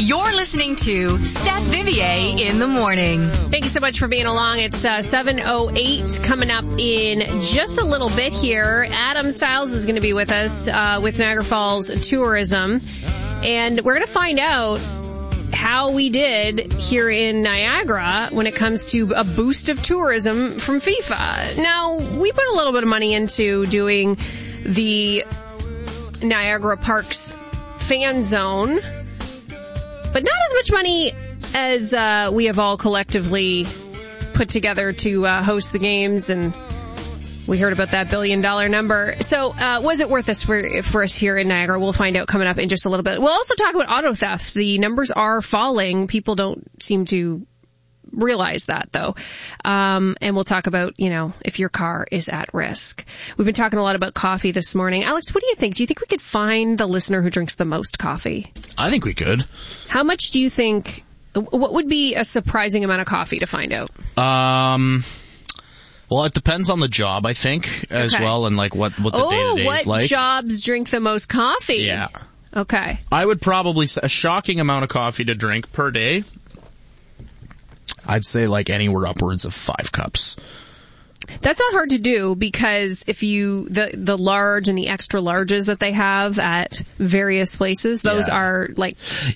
You're listening to Seth Vivier in the morning. Thank you so much for being along. It's 7:08 coming up in just a little bit here. Adam Stiles is going to be with us with Niagara Falls Tourism. And we're going to find out how we did here in Niagara when it comes to a boost of tourism from FIFA. Now, we put a little bit of money into doing the Niagara Parks fan zone, but not as much money as we have all collectively put together to host the games, and we heard about that $1 billion number. So was it worth this for us here in Niagara? We'll find out coming up in just a little bit. We'll also talk about auto theft. The numbers are falling. People don't seem to realize that, though. And we'll talk about, if your car is at risk. We've been talking a lot about coffee this morning. Alex, what do you think? Do you think we could find the listener who drinks the most coffee? I think we could. How much do you think, what would be a surprising amount of coffee to find out? Well, it depends on the job, I think, as well, and what the day-to-day is like. What jobs drink the most coffee? Yeah. Okay. I would probably say a shocking amount of coffee to drink per day. I'd say anywhere upwards of 5 cups. That's not hard to do because if the large and the extra larges that they have at various places, those are 3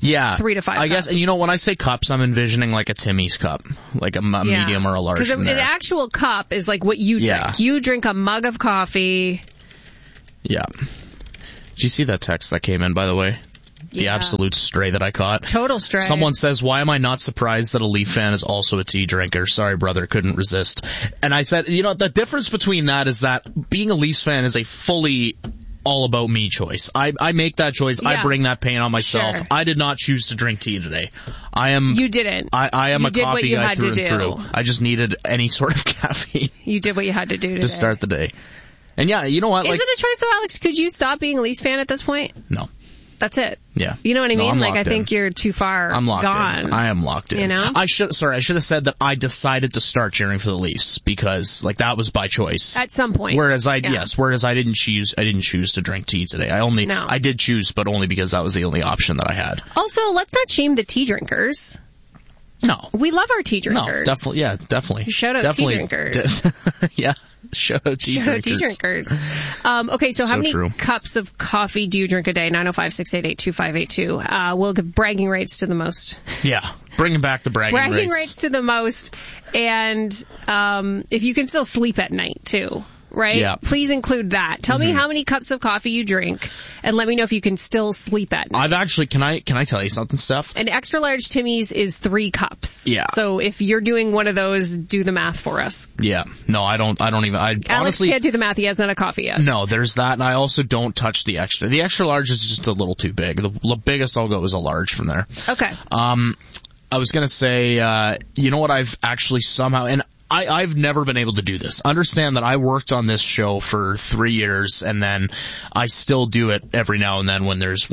to 5 I cups. guess, when I say cups, I'm envisioning a Timmy's cup, a medium or a large. Because an actual cup is what you drink. Yeah. You drink a mug of coffee. Yeah. Did you see that text that came in, by the way? The absolute stray that I caught. Total stray. Someone says, why am I not surprised that a Leaf fan is also a tea drinker? Sorry, brother, couldn't resist. And I said, the difference between that is that being a Leafs fan is a fully all about me choice. I make that choice. Yeah. I bring that pain on myself. Sure. I did not choose to drink tea today. You didn't. I am you a coffee guy through and do. through. I just needed any sort of caffeine. You did what you had to do today. To start the day. And yeah, you know what? Is it a choice though, Alex? Could you stop being a Leafs fan at this point? No. That's it. Yeah. You know what I mean? I think you're too far I'm locked gone. in. I am locked in. I should have said that I decided to start cheering for the Leafs because that was by choice. At some point. Whereas I didn't choose to drink tea today. I did choose, but only because that was the only option that I had. Also, let's not shame the tea drinkers. No. We love our tea drinkers. No, definitely. Shout out tea drinkers. Yeah. Shout out tea drinkers. Okay, so how many cups of coffee do you drink a day? 905-688-2582. We'll give bragging rights to the most. Yeah, bringing back the bragging rights. Bragging rights to the most. And if you can still sleep at night, too. Right? Yeah. Please include that. Tell me how many cups of coffee you drink, and let me know if you can still sleep at night. I've actually, can I tell you something, Steph? An extra large Timmy's is 3 cups. Yeah. So if you're doing one of those, do the math for us. Yeah. No, I don't even. Alex honestly can't do the math. He hasn't had a coffee yet. No, there's that, and I also don't touch the extra. The extra large is just a little too big. The biggest I'll go is a large from there. Okay. I was gonna say, you know what? I've actually somehow, and I've never been able to do this. Understand that I worked on this show for 3 years, and then I still do it every now and then when there's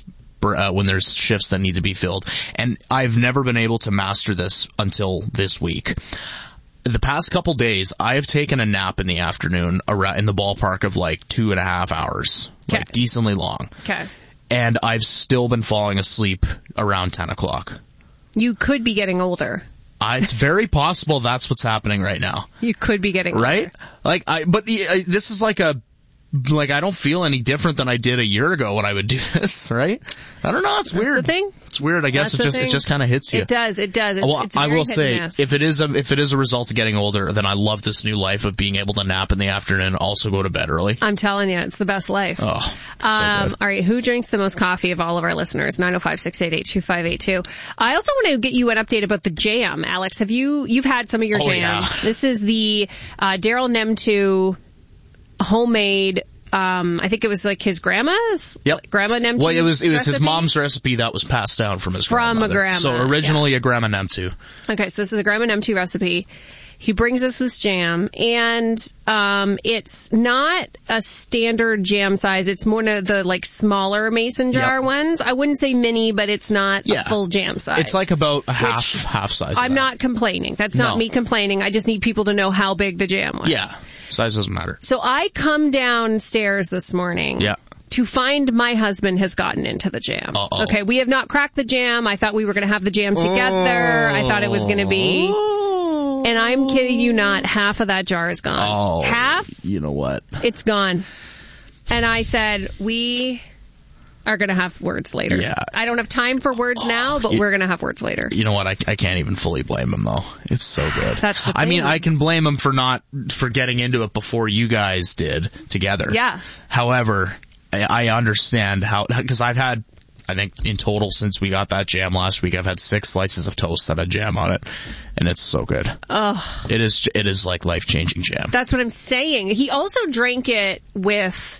shifts that need to be filled. And I've never been able to master this until this week. The past couple days, I have taken a nap in the afternoon around in the ballpark of 2.5 hours, decently long. Okay. And I've still been falling asleep around 10 o'clock. You could be getting older. It's very possible that's what's happening right now. You could be getting older. Right? This is I don't feel any different than I did a year ago when I would do this, right? I don't know. It's weird. That's the thing. It's weird. I guess it just kind of hits you. It does. It's I will say, miss. if it is a result of getting older, then I love this new life of being able to nap in the afternoon and also go to bed early. I'm telling you, it's the best life. Oh, so good. All right. Who drinks the most coffee of all of our listeners? 905-688-2582. I also want to get you an update about the jam, Alex. You've had some of your jam. Yeah. This is the Daryl Nemtu homemade. I think it was his grandma's. Yep. Grandma Nemtu's. Well, it was recipe? his mom's recipe that was passed down from his grandmother. From a grandma. So originally a Grandma Nemtu. Okay, so this is a Grandma Nemtu recipe. He brings us this jam, and it's not a standard jam size. It's more of the smaller mason jar ones. I wouldn't say mini, but it's not a full jam size. It's about a half size. I'm not complaining. That's not me complaining. I just need people to know how big the jam was. Yeah, size doesn't matter. So I come downstairs this morning to find my husband has gotten into the jam. Uh-oh. Okay, we have not cracked the jam. I thought we were going to have the jam together. I thought it was going to be... And I'm kidding you not, half of that jar is gone. Oh, half? You know what? It's gone. And I said, we are going to have words later. Yeah. I don't have time for words now, but we're going to have words later. You know what? I can't even fully blame him, though. It's so good. That's the thing. I mean, I can blame him for getting into it before you guys did together. Yeah. However, I understand because I've had, I think in total since we got that jam last week, I've had 6 slices of toast that had jam on it, and it's so good. Oh. It is like life-changing jam. That's what I'm saying. He also ate it with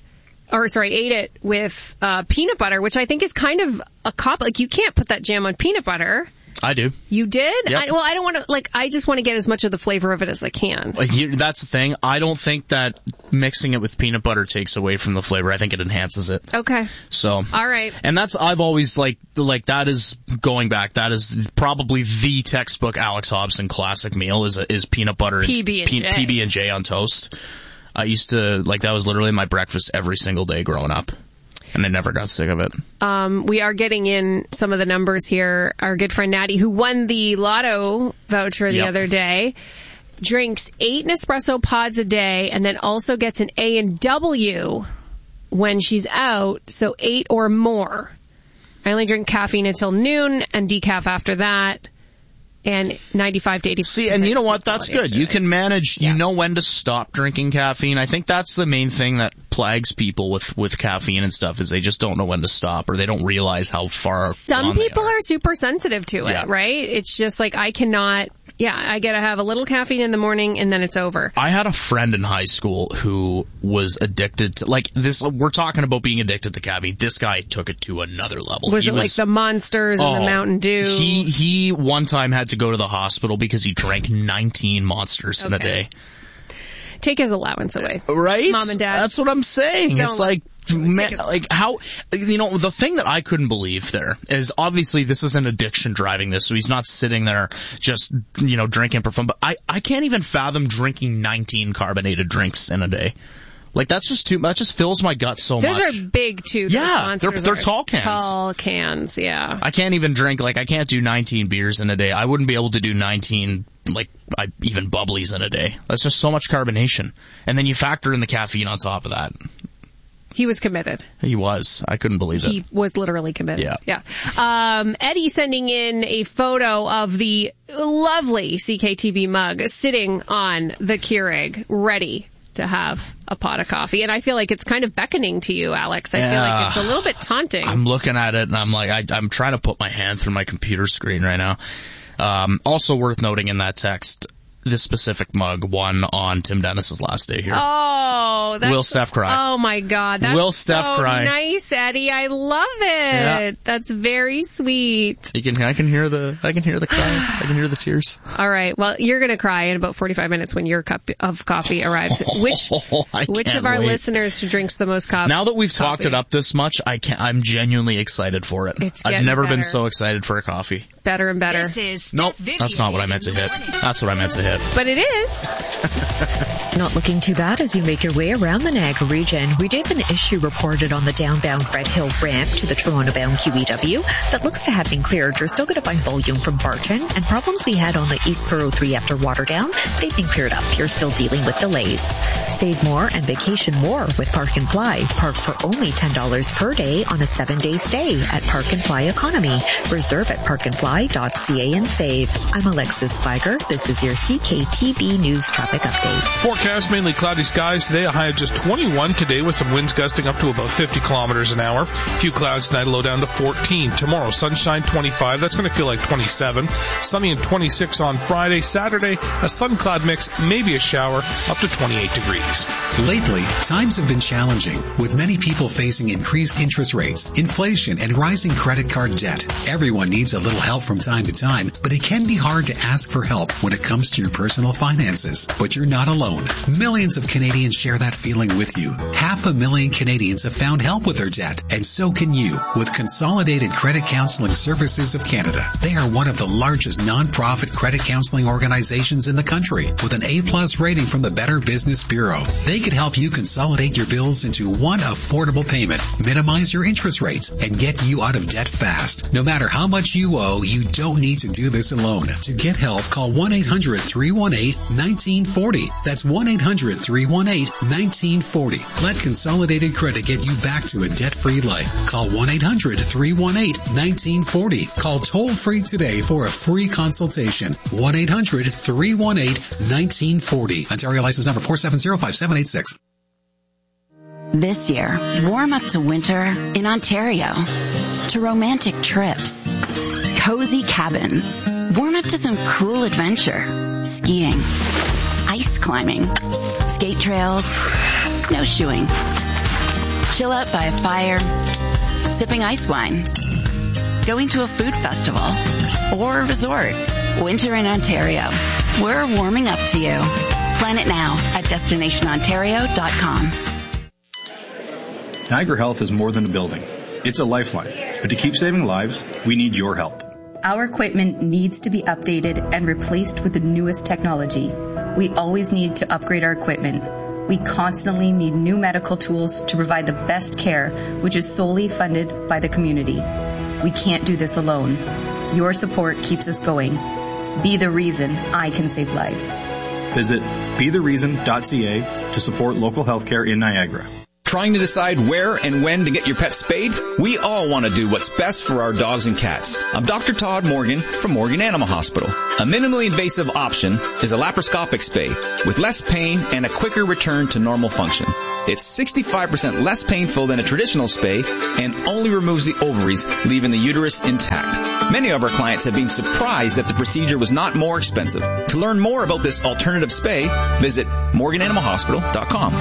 peanut butter, which I think is kind of a cop. Like, you can't put that jam on peanut butter. I do. You did? Yep. I don't want to, I just want to get as much of the flavor of it as I can. That's the thing. I don't think that mixing it with peanut butter takes away from the flavor. I think it enhances it. Okay. So. All right. And I've always like that is going back. That is probably the textbook Alex Hobson classic meal is peanut butter and PB&J on toast. I used to, that was literally my breakfast every single day growing up. And I never got sick of it. We are getting in some of the numbers here. Our good friend Natty, who won the lotto voucher the other day, drinks 8 Nespresso pods a day and then also gets an A&W when she's out, so 8 or more. I only drink caffeine until noon and decaf after that. And 95 to 80%. See, and you know what? That's good. You can manage, Yeah. You know when to stop drinking caffeine. I think that's the main thing that plagues people with caffeine and stuff is they just don't know when to stop or they don't realize how far Some people are super sensitive to it, Yeah. right? It's just like I cannot, I gotta have a little caffeine in the morning and then it's over. I had a friend in high school who was addicted to, this, we're talking about being addicted to caffeine. This guy took it to another level. Was it like the Monsters and the Mountain Dew? He one time had to go to the hospital because he drank 19 Monsters in a day. Take his allowance away. Right? Mom and Dad. That's what I'm saying. Don't It's like how, the thing that I couldn't believe there is obviously this is an addiction driving this, so he's not sitting there just, drinking for fun, but I can't even fathom drinking 19 carbonated drinks in a day. That's just that just fills my gut so much. Those are big too. Yeah, they're tall cans. Tall cans, yeah. I can't even drink, I can't do 19 beers in a day. I wouldn't be able to do 19, even bubblies in a day. That's just so much carbonation. And then you factor in the caffeine on top of that. He was committed. He was. I couldn't believe it. He was literally committed. Yeah. Eddie sending in a photo of the lovely CKTB mug sitting on the Keurig, ready to have a pot of coffee. And I feel like it's kind of beckoning to you, Alex. I feel like it's a little bit taunting. I'm looking at it and I'm I'm trying to put my hand through my computer screen right now. Also worth noting in that text, this specific mug won on Tim Dennis's last day here. Oh, that's... Will Steph cry? Oh my God. That's Will Steph so cry? Nice, Eddie. I love it. Yeah. That's very sweet. I can hear the cry. I can hear the tears. All right. Well, you're going to cry in about 45 minutes when your cup of coffee arrives. Which of our listeners drinks the most coffee? Now that we've talked it up this much, I'm genuinely excited for it. I've never been so excited for a coffee. Better and better. This is Nope, that's not what I meant to hit. That's what I meant to hit. But it is. Not looking too bad as you make your way around the Niagara region. We did have an issue reported on the downbound Fred Hill ramp to the Toronto-bound QEW that looks to have been cleared. You're still going to find volume from Barton, and problems we had on the East 403 after Waterdown, they've been cleared up. You're still dealing with delays. Save more and vacation more with Park and Fly. Park for only $10 per day on a 7-day stay at Park and Fly Economy. Reserve at parkandfly.ca and save. I'm Alexis Spiger. This is your CKTB News Traffic Update. Forecast mainly cloudy skies today, a high of just 21 today with some winds gusting up to about 50 kilometers an hour. A few clouds tonight, a low down to 14. Tomorrow, sunshine 25. That's going to feel like 27. Sunny and 26 on Friday. Saturday, a sun cloud mix, maybe a shower, up to 28 degrees. Lately, times have been challenging, with many people facing increased interest rates, inflation, and rising credit card debt. Everyone needs a little help from time to time, but it can be hard to ask for help when it comes to your personal finances. But you're not alone. Millions of Canadians share that feeling with you. 500,000 Canadians have found help with their debt, and so can you with Consolidated Credit Counseling Services of Canada. They are one of the largest non-profit credit counseling organizations in the country with an A+ rating from the Better Business Bureau. They could help you consolidate your bills into one affordable payment, minimize your interest rates, and get you out of debt fast. No matter how much you owe, you don't need to do this alone. To get help, call 1-800-318-1940. That's 1-800-318-1940. Let Consolidated Credit get you back to a debt-free life. Call 1-800-318-1940. Call toll-free today for a free consultation. 1-800-318-1940. Ontario license number 4705786. This year, warm up to winter in Ontario. To romantic trips. Cozy cabins. Warm up to some cool adventure. Skiing. Ice climbing. Skate trails. Snowshoeing. Chill out by a fire. Sipping ice wine. Going to a food festival. Or a resort. Winter in Ontario. We're warming up to you. Plan it now at destinationontario.com. Niagara Health is more than a building. It's a lifeline. But to keep saving lives, we need your help. Our equipment needs to be updated and replaced with the newest technology. We always need to upgrade our equipment. We constantly need new medical tools to provide the best care, which is solely funded by the community. We can't do this alone. Your support keeps us going. Be the reason I can save lives. Visit bethereason.ca to support local healthcare in Niagara. Trying to decide where and when to get your pet spayed? We all want to do what's best for our dogs and cats. I'm Dr. Todd Morgan from Morgan Animal Hospital. A minimally invasive option is a laparoscopic spay with less pain and a quicker return to normal function. It's 65% less painful than a traditional spay and only removes the ovaries, leaving the uterus intact. Many of our clients have been surprised that the procedure was not more expensive. To learn more about this alternative spay, visit morgananimalhospital.com.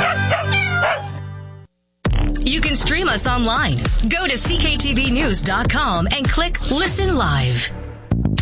You can stream us online. Go to cktvnews.com and click Listen Live.